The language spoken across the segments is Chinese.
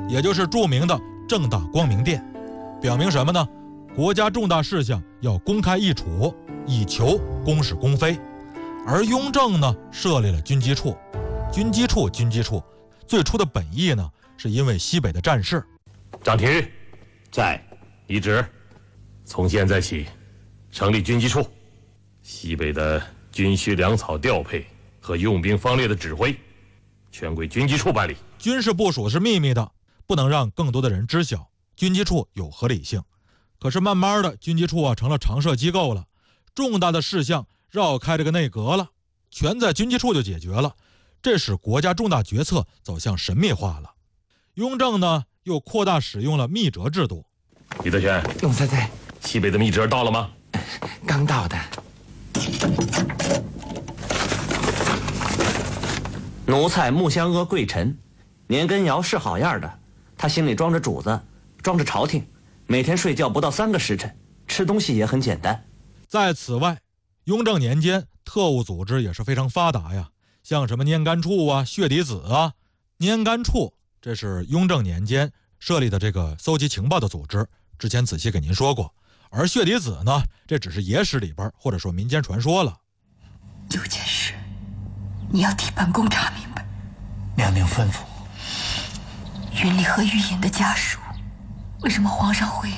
也就是著名的正大光明殿，表明什么呢？国家重大事项要公开议处，以求公是公非。而雍正呢，设立了军机处。军机处最初的本意呢，是因为西北的战事。 张廷玉在，遗旨，从现在起成立军机处，西北的军需粮草调配和用兵方略的指挥全归军机处办理。 军事部署是秘密的，不能让更多的人知晓，军机处有合理性。可是慢慢的，军机处成了常设机构了，重大的事项绕开这个内阁了，全在军机处就解决了，这使国家重大决策走向神秘化了。雍正呢，又扩大使用了密折制度。 李德全， 龙三在， 西北的密折到了吗？ 刚到的。 奴才木香阿贵臣，年羹尧是好样的，他心里装着主子，装着朝廷，每天睡觉不到3个时辰，吃东西也很简单。 在此外，雍正年间特务组织也是非常发达呀，像什么拈甘处啊、血滴子啊。拈甘处这是雍正年间设立的这个搜集情报的组织，之前仔细给您说过。而血滴子呢，这只是野史里边或者说民间传说了。 有件事你要替本宫查明白。 娘娘吩咐。 云丽和玉隐的家属，为什么皇上会有？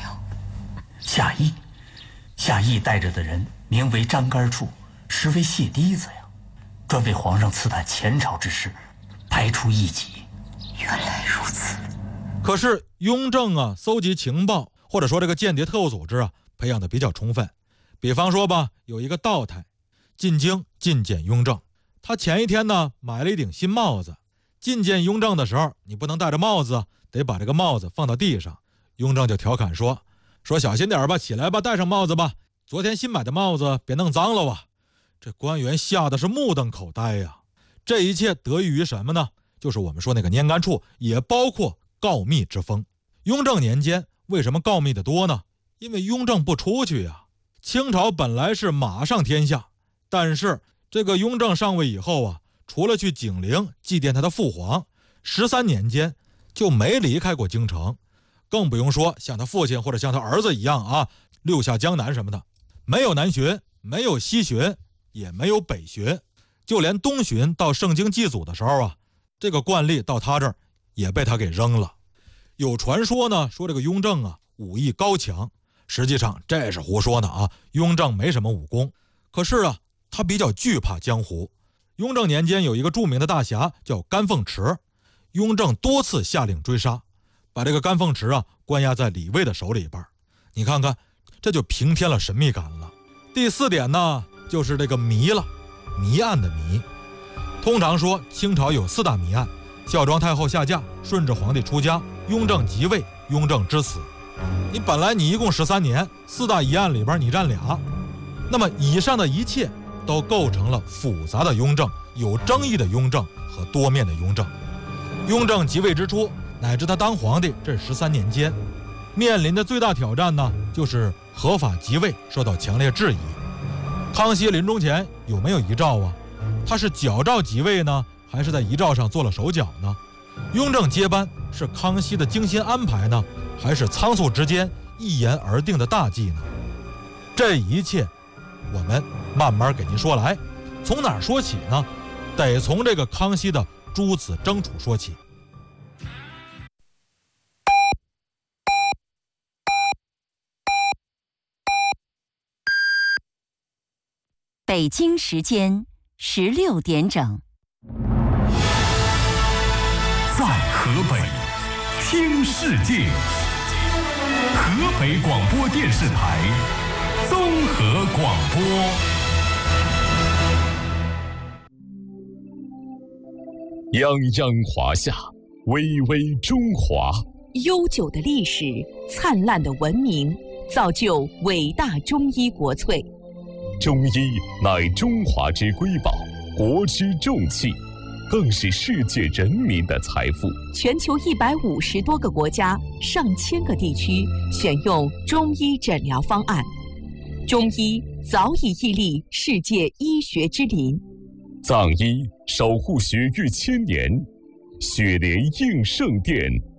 夏邑带着的人名为张杆处，实为血滴子呀，专为皇上刺探前朝之事，排除异己。 原来如此。 可是雍正搜集情报或者说这个间谍特务组织培养的比较充分。比方说吧，有一个道台进京觐见雍正，他前一天呢买了一顶新帽子，觐见雍正的时候，你不能戴着帽子，得把这个帽子放到地上。雍正就调侃说小心点吧，起来吧，戴上帽子吧，昨天新买的帽子别弄脏了吧。这官员吓得是目瞪口呆呀。这一切得益于什么呢？就是我们说那个拈甘处，也包括告密之风。雍正年间为什么告密的多呢？因为雍正不出去呀。清朝本来是马上天下，但是这个雍正上位以后除了去景陵祭奠他的父皇，13年间就没离开过京城，更不用说像他父亲或者像他儿子一样六下江南什么的。没有南巡，没有西巡，也没有北巡，就连东巡到盛京祭祖的时候这个惯例到他这儿也被他给扔了。有传说呢，说这个雍正武艺高强，实际上这是胡说呢雍正没什么武功，可是他比较惧怕江湖。雍正年间有一个著名的大侠叫甘凤池，雍正多次下令追杀，把这个甘凤池关押在李卫的手里边。你看看，这就平添了神秘感了。第4点呢，就是这个谜了，谜案的谜。通常说清朝有4大谜案：孝庄太后下嫁、顺治皇帝出家、雍正即位、雍正之死。你本来你一共13年，4大疑案里边你占2，那么以上的一切都构成了复杂的雍正、有争议的雍正和多面的雍正。雍正即位之初乃至他当皇帝这13年间，面临的最大挑战呢，就是合法即位受到强烈质疑。康熙临终前有没有遗诏他是矫诏即位呢，还是在遗诏上做了手脚呢？雍正接班是康熙的精心安排呢，还是仓促之间一言而定的大计呢？这一切我们慢慢给您说来。从哪儿说起呢？得从这个康熙的诸子争储说起。 北京时间16点整。 在河北听世界，河北广播电视台综合广播。泱泱华夏，巍巍中华。 悠久的历史，灿烂的文明，造就伟大中医国粹。 中医乃中华之瑰宝，国之重器，更是世界人民的财富。 全球150多个国家、上千个地区选用中医诊疗方案，中医早已屹立世界医学之林。 藏医守护血域1000年，雪莲应圣殿